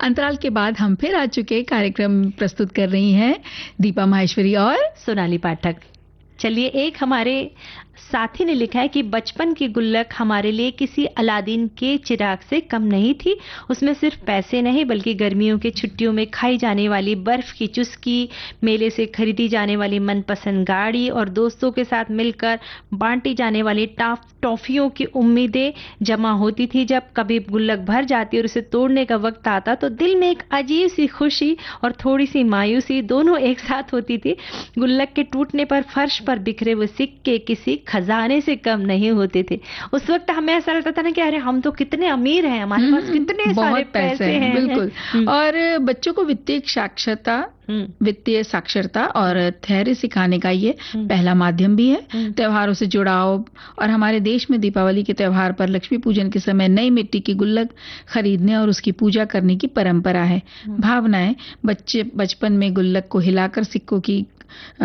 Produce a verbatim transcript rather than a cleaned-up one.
अंतराल के बाद हम फिर आ चुके, कार्यक्रम प्रस्तुत कर रही हैं दीपा माहेश्वरी और सोनाली पाठक। चलिए, एक हमारे साथी ने लिखा है कि बचपन की गुल्लक हमारे लिए किसी अलादीन के चिराग से कम नहीं थी। उसमें सिर्फ पैसे नहीं बल्कि गर्मियों के छुट्टियों में खाई जाने वाली बर्फ की चुस्की, मेले से खरीदी जाने वाली मनपसंद गाड़ी और दोस्तों के साथ मिलकर बांटी जाने वाली टाफ टॉफियों की उम्मीदें जमा होती थी। जब कभी गुल्लक भर जाती और उसे तोड़ने का वक्त आता तो दिल में एक अजीब सी खुशी और थोड़ी सी मायूसी दोनों एक साथ होती थी। गुल्लक के टूटने पर फर्श पर बिखरे हुए सिक्के किसी खजाने से कम नहीं होते थे। उस वक्त हमें ऐसा लगता था ना कि अरे हम तो कितने अमीर हैं, हमारे पास कितने सारे पैसे हैं। बिल्कुल। और बच्चों को वित्तीय साक्षरता वित्तीय साक्षरता और धैर्य सिखाने का ये पहला माध्यम भी है। त्योहारों से जुड़ाव, और हमारे देश में दीपावली के त्योहार पर लक्ष्मी पूजन के समय नई मिट्टी की गुल्लक खरीदने और उसकी पूजा करने की परंपरा है। भावनाएं, बच्चे बचपन में गुल्लक को हिलाकर सिक्कों की